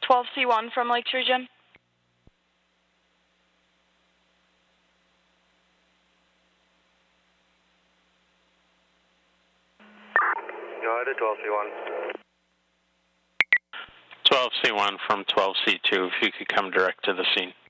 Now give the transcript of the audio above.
12C1 from Lakes Region. Go ahead, 12C1. 12C1 from 12C2, if you could come direct to the scene.